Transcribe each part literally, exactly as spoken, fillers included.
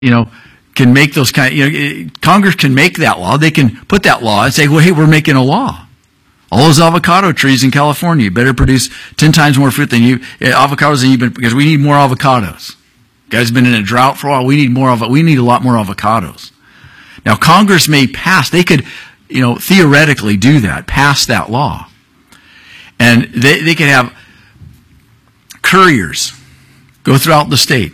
you know, can make those kind. You know, Congress can make that law. They can put that law and say, well, hey, we're making a law. All those avocado trees in California better produce ten times more fruit than you avocados than you've been, because we need more avocados. You guys have been in a drought for a while. We need more of we need a lot more avocados. Now, Congress may pass. They could, you know, theoretically do that, pass that law, and they they could have couriers go throughout the state.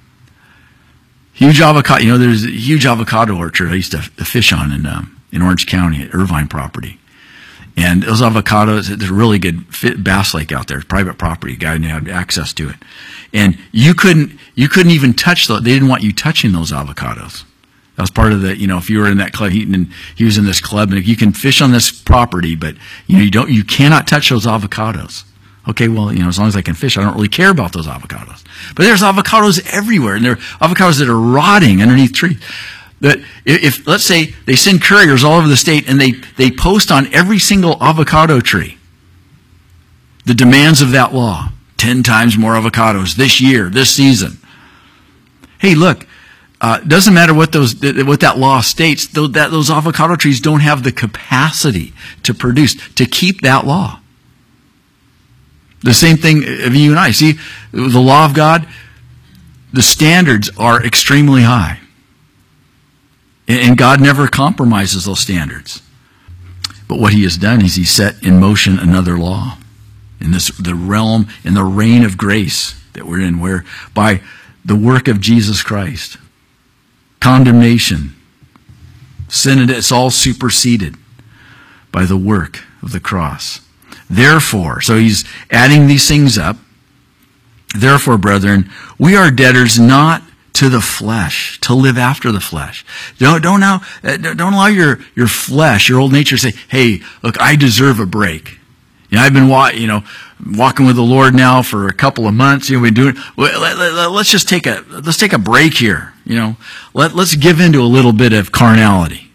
Huge avocado. You know, there's a huge avocado orchard I used to fish on in um, in Orange County at Irvine property. And those avocados, there's a really good fit, Bass Lake out there, private property, guy had access to it. And you couldn't, you couldn't even touch those. They didn't want you touching those avocados. That was part of the, you know, if you were in that club, he, and he was in this club, and if you can fish on this property, but you know, you don't, you cannot touch those avocados. Okay, well, you know, as long as I can fish, I don't really care about those avocados. But there's avocados everywhere, and there are avocados that are rotting underneath trees. That if, if, let's say, they send couriers all over the state and they, they post on every single avocado tree the demands of that law. Ten times more avocados this year, this season. Hey, look, uh, doesn't matter what those what that law states, those, that, those avocado trees don't have the capacity to produce, to keep that law. The same thing of you and I. See, the law of God, the standards are extremely high. And God never compromises those standards. But what he has done is he set in motion another law in this the realm, in the reign of grace that we're in, where by the work of Jesus Christ, condemnation, sin, it's all superseded by the work of the cross. Therefore, so he's adding these things up. Therefore, brethren, we are debtors not to the flesh, to live after the flesh. Don't, don't now, don't allow your, your flesh, your old nature to say, hey, look, I deserve a break. You know, I've been, you know, walking with the Lord now for a couple of months. You know, we're doing, well, let, let, let's just take a, let's take a break here. You know, let, let's give into a little bit of carnality.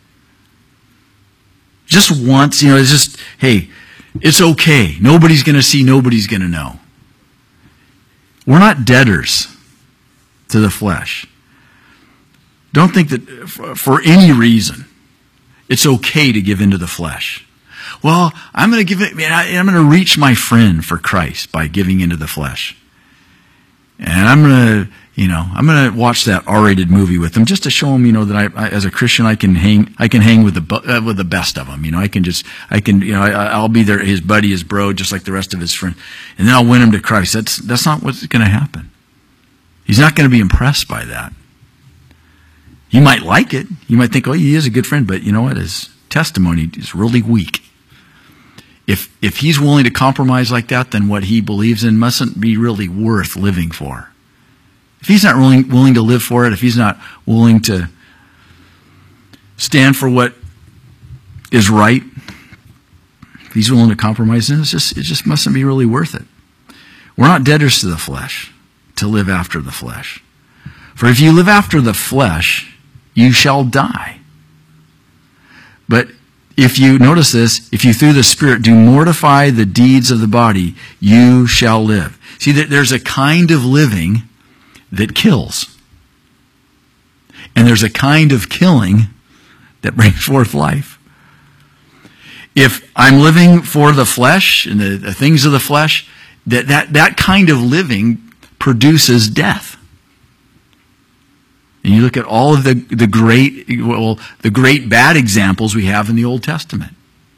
Just once, you know, it's just, hey, it's okay. Nobody's going to see, nobody's going to know. We're not debtors to the flesh. Don't think that for any reason it's okay to give into the flesh. Well, I'm going to give it, man, I, I'm going to reach my friend for Christ by giving into the flesh. And I'm going to, you know, I'm going to watch that R-rated movie with him just to show him, you know, that I, I as a Christian, I can hang, I can hang with the uh, with the best of them. You know, I can just, I can, you know, I, I'll be there, his buddy, his bro, just like the rest of his friends, and then I'll win him to Christ. That's that's not what's going to happen. He's not going to be impressed by that. You might like it. You might think, oh, he is a good friend, but you know what? His testimony is really weak. If if he's willing to compromise like that, then what he believes in mustn't be really worth living for. If he's not willing, willing to live for it, if he's not willing to stand for what is right, if he's willing to compromise, then it's just, it just mustn't be really worth it. We're not debtors to the flesh, to live after the flesh. For if you live after the flesh, you shall die. But if you, notice this, if you through the Spirit do mortify the deeds of the body, you shall live. See, there's a kind of living that kills. And there's a kind of killing that brings forth life. If I'm living for the flesh and the, the things of the flesh, that, that, that kind of living produces death. And you look at all of the, the great, well, the great bad examples we have in the Old Testament.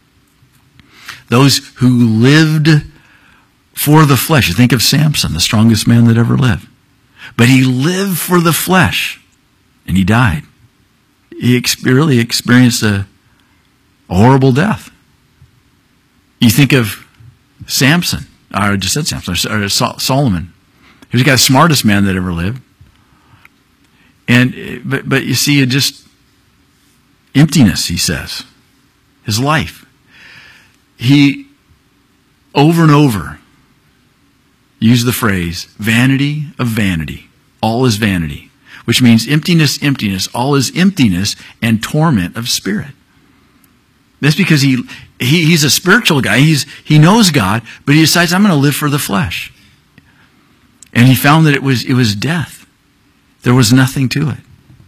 Those who lived for the flesh. You think of Samson, the strongest man that ever lived. But he lived for the flesh, and he died. He ex- really experienced a, a horrible death. You think of Samson. I just said Samson, or Solomon. He was the smartest man that ever lived. And but but you see, it just emptiness, he says. His life. He over and over used the phrase, vanity of vanity. All is vanity. Which means emptiness, emptiness. All is emptiness and torment of spirit. That's because he, he he's a spiritual guy. He's he knows God, but he decides, I'm going to live for the flesh. And he found that it was it was death. There was nothing to it.